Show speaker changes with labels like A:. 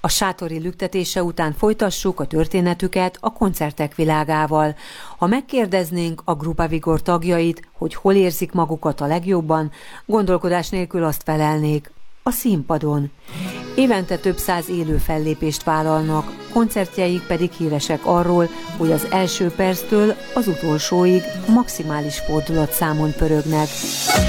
A: A sátori lüktetése után folytassuk a történetüket a koncertek világával. Ha megkérdeznénk a Grupa Vigor tagjait, hogy hol érzik magukat a legjobban, gondolkodás nélkül azt felelnék: a színpadon. Évente több 100 élő fellépést vállalnak, koncertjeik pedig híresek arról, hogy az első perctől az utolsóig maximális fordulatszámon pörögnek.